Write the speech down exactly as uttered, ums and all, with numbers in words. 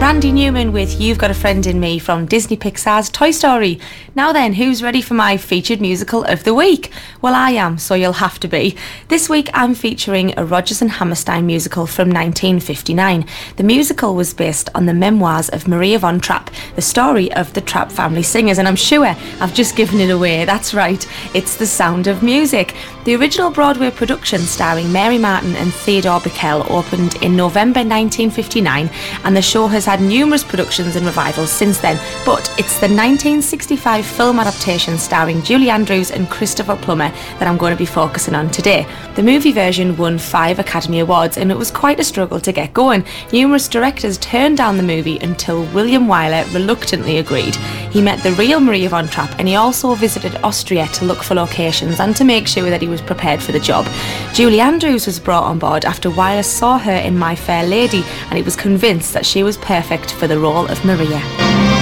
Randy Newman with You've Got a Friend in Me from Disney Pixar's Toy Story. Now then, who's ready for my featured musical of the week? Well, I am, so you'll have to be. This week I'm featuring a Rodgers and Hammerstein musical from nineteen fifty-nine. The musical was based on the memoirs of Maria von Trapp, the story of the Trapp family singers, and I'm sure I've just given it away. That's right, it's The Sound of Music. The original Broadway production starring Mary Martin and Theodore Bikel opened in November nineteen fifty-nine, and the show has had numerous productions and revivals since then, but it's the nineteen sixty-five film adaptation starring Julie Andrews and Christopher Plummer that I'm going to be focusing on today. The movie version won five Academy Awards, and it was quite a struggle to get going. Numerous directors turned down the movie until William Wyler reluctantly agreed. He met the real Maria von Trapp, and he also visited Austria to look for locations and to make sure that he was prepared for the job. Julie Andrews was brought on board after Wyler saw her in My Fair Lady, and he was convinced that she was perfect for the role of Maria.